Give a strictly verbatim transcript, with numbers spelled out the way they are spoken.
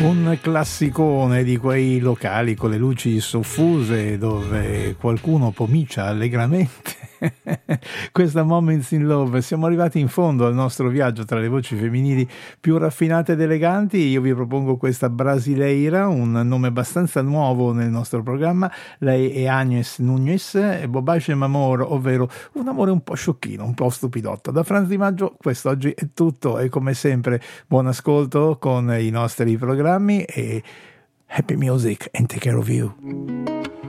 Un classicone di quei locali con le luci soffuse dove qualcuno pomicia allegramente. Questa Moments in Love. Siamo arrivati in fondo al nostro viaggio tra le voci femminili più raffinate ed eleganti. Io vi propongo questa brasileira, un nome abbastanza nuovo nel nostro programma. Lei è Agnes Nunes e Bobage Mamor, ovvero un amore un po' sciocchino, un po' stupidotto. Da Franz Di Maggio quest'oggi è tutto e come sempre buon ascolto con i nostri programmi e happy music and take care of you.